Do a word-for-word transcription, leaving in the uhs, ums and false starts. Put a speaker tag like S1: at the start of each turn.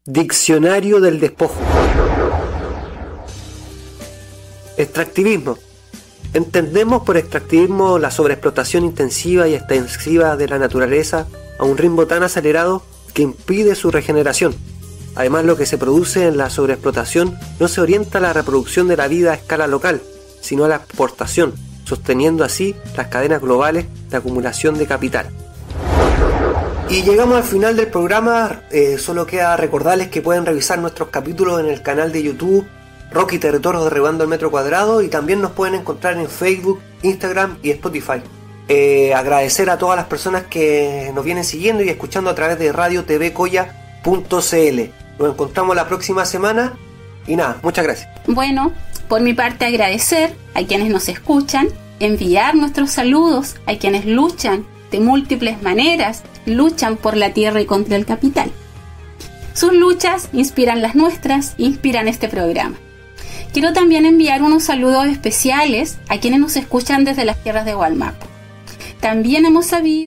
S1: Diccionario del despojo. Extractivismo. Entendemos por extractivismo la sobreexplotación intensiva y extensiva de la naturaleza a un ritmo tan acelerado que impide su regeneración. Además, lo que se produce en la sobreexplotación no se orienta a la reproducción de la vida a escala local, sino a la exportación, sosteniendo así las cadenas globales de acumulación de capital. Y llegamos al final del programa. Eh, solo queda recordarles que pueden revisar nuestros capítulos en el canal de YouTube Rocky Territorios Derribando el Metro Cuadrado, y también nos pueden encontrar en Facebook, Instagram y Spotify. Eh, agradecer a todas las personas que nos vienen siguiendo y escuchando a través de radio t v coya punto c l. Nos encontramos la próxima semana y nada, muchas gracias.
S2: Bueno, por mi parte agradecer a quienes nos escuchan, enviar nuestros saludos a quienes luchan de múltiples maneras, luchan por la tierra y contra el capital. Sus luchas inspiran las nuestras, inspiran este programa. Quiero también enviar unos saludos especiales a quienes nos escuchan desde las tierras de Hualmaco. También hemos sabido